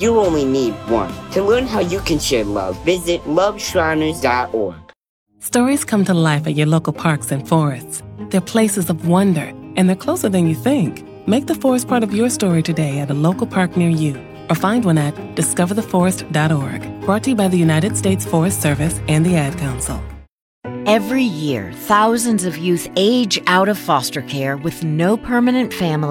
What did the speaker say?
You only need one. To learn how you can share love, visit loveshriners.org. Stories come to life at your local parks and forests. They're places of wonder, and they're closer than you think. Make the forest part of your story today at a local park near you, or find one at discovertheforest.org. Brought to you by the United States Forest Service and the Ad Council. Every year, thousands of youth age out of foster care with no permanent family